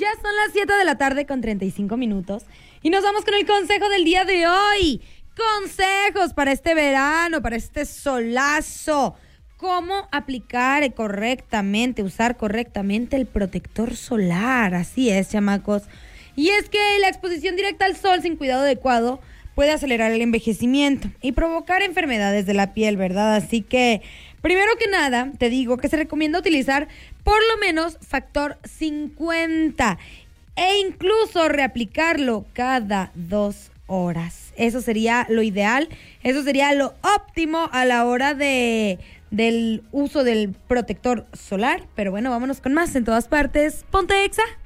Ya son las 7 de la tarde con 35 minutos y nos vamos con el consejo del día de hoy. Consejos para este verano, para este solazo. Cómo aplicar correctamente, usar correctamente el protector solar. Así es, chamacos. Y es que la exposición directa al sol sin cuidado adecuado puede acelerar el envejecimiento y provocar enfermedades de la piel, ¿verdad? Así que, primero que nada, te digo que se recomienda utilizar por lo menos factor 50 e incluso reaplicarlo cada 2 horas. Eso sería lo ideal, eso sería lo óptimo a la hora del uso del protector solar. Pero bueno, vámonos con más en todas partes. Ponte Exa.